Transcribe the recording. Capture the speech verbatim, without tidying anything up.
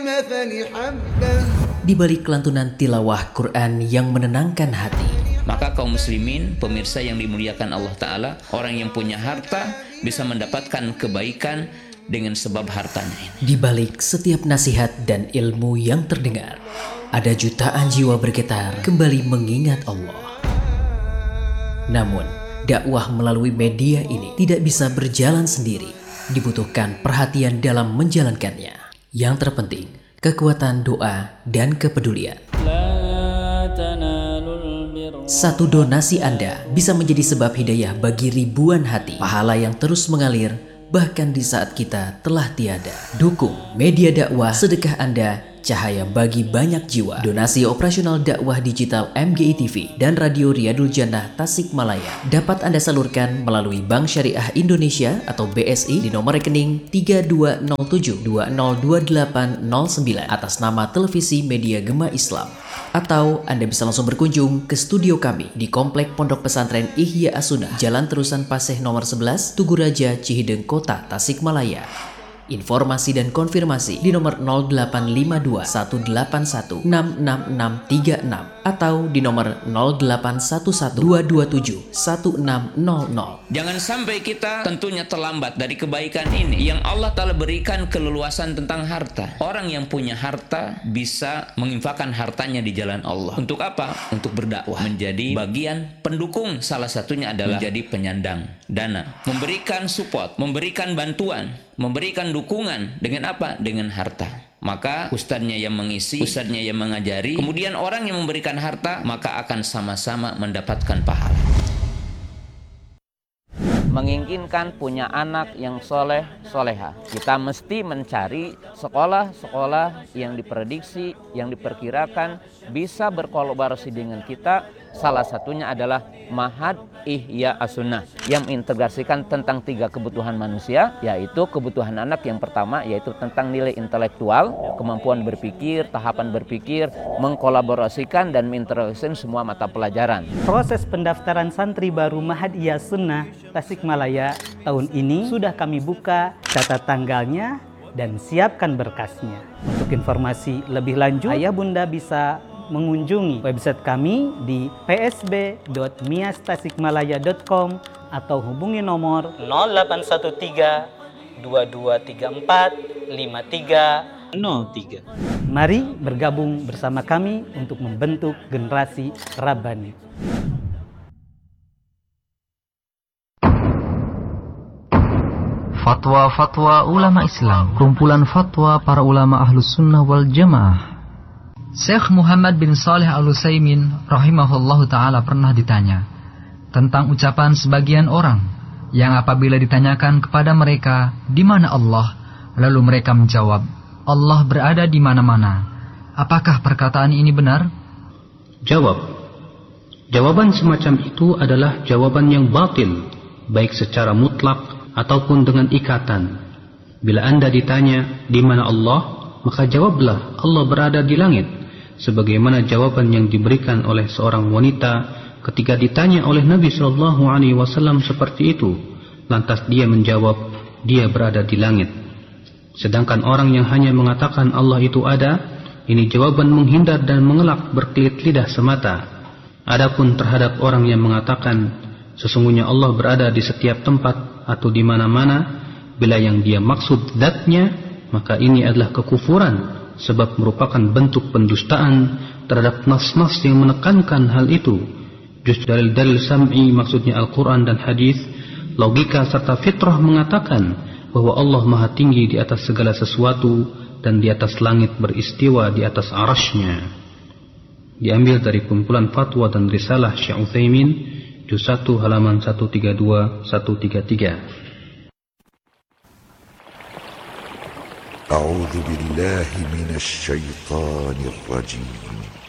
Di balik kelantunan tilawah Quran yang menenangkan hati, maka kaum muslimin, pemirsa yang dimuliakan Allah Ta'ala, orang yang punya harta bisa mendapatkan kebaikan dengan sebab hartanya ini. Di balik setiap nasihat dan ilmu yang terdengar, ada jutaan jiwa bergetar kembali mengingat Allah. Namun, dakwah melalui media ini tidak bisa berjalan sendiri. Dibutuhkan perhatian dalam menjalankannya. Yang terpenting, kekuatan doa dan kepedulian. Satu donasi Anda bisa menjadi sebab hidayah bagi ribuan hati. Pahala yang terus mengalir bahkan di saat kita telah tiada. Dukung media dakwah, sedekah Anda cahaya bagi banyak jiwa. Donasi operasional dakwah digital M G I T V dan Radio Riyadul Jannah Tasikmalaya dapat Anda salurkan melalui Bank Syariah Indonesia atau B S I di nomor rekening tiga dua nol tujuh dua nol dua delapan nol sembilan atas nama Televisi Media Gema Islam. Atau Anda bisa langsung berkunjung ke studio kami di Komplek Pondok Pesantren Ihya As-Sunnah, Jalan Terusan Paseh nomor sebelas, Tugu Raja, Cihideng Kota, Tasikmalaya. Informasi dan konfirmasi di nomor nol delapan lima dua satu delapan satu enam enam enam tiga enam atau di nomor nol delapan satu satu dua dua tujuh satu enam nol nol. Jangan sampai kita tentunya terlambat dari kebaikan ini yang Allah Ta'ala berikan keleluasan tentang harta. Orang yang punya harta bisa menginfakkan hartanya di jalan Allah. Untuk apa? Untuk berdakwah. Menjadi bagian pendukung, salah satunya adalah menjadi penyandang dana. Memberikan support, memberikan bantuan, memberikan dukungan dengan apa? Dengan harta. Maka ustadznya yang mengisi, ustadznya yang mengajari, kemudian orang yang memberikan harta, maka akan sama-sama mendapatkan pahala. Menginginkan punya anak yang soleh, soleha, kita mesti mencari sekolah-sekolah yang diprediksi, yang diperkirakan bisa berkolaborasi dengan kita. Salah satunya adalah Ma'had Ihya As-Sunnah yang mengintegrasikan tentang tiga kebutuhan manusia, yaitu kebutuhan anak yang pertama yaitu tentang nilai intelektual, kemampuan berpikir, tahapan berpikir, mengkolaborasikan dan mengintegrasikan semua mata pelajaran. Proses pendaftaran santri baru Ma'had Ihya As-Sunnah Tasikmalaya tahun ini sudah kami buka, catat tanggalnya dan siapkan berkasnya. Untuk informasi lebih lanjut, ayah bunda bisa mengunjungi website kami di p s b dot mias tasikmalaya dot com atau hubungi nomor nol delapan satu tiga dua dua tiga empat lima tiga nol tiga. Mari bergabung bersama kami untuk membentuk generasi Rabbani. Fatwa-fatwa ulama Islam, kumpulan fatwa para ulama Ahlus Sunnah wal Jamaah. Syekh Muhammad bin Shalih Al-Utsaimin rahimahullahu ta'ala pernah ditanya tentang ucapan sebagian orang yang apabila ditanyakan kepada mereka di mana Allah, lalu mereka menjawab, Allah berada di mana-mana. Apakah perkataan ini benar? Jawab. Jawaban semacam itu adalah jawaban yang batil, baik secara mutlak ataupun dengan ikatan. Bila Anda ditanya di mana Allah, maka jawablah Allah berada di langit. Sebagaimana jawaban yang diberikan oleh seorang wanita ketika ditanya oleh Nabi shallallahu alaihi wasallam seperti itu, lantas dia menjawab, dia berada di langit. Sedangkan orang yang hanya mengatakan Allah itu ada, ini jawaban menghindar dan mengelak berkelit lidah semata. Adapun terhadap orang yang mengatakan sesungguhnya Allah berada di setiap tempat atau di mana-mana, bila yang dia maksud zatnya, maka ini adalah kekufuran, sebab merupakan bentuk pendustaan terhadap nas-nas yang menekankan hal itu. Just dalil-dalil sam'i, maksudnya Al-Quran dan hadis, logika serta fitrah mengatakan bahwa Allah maha tinggi di atas segala sesuatu dan di atas langit beristiwa di atas arasy-Nya. Diambil dari kumpulan fatwa dan risalah Syekh Utsaimin, juz satu halaman seratus tiga puluh dua sampai seratus tiga puluh tiga. أعوذ بالله من الشيطان الرجيم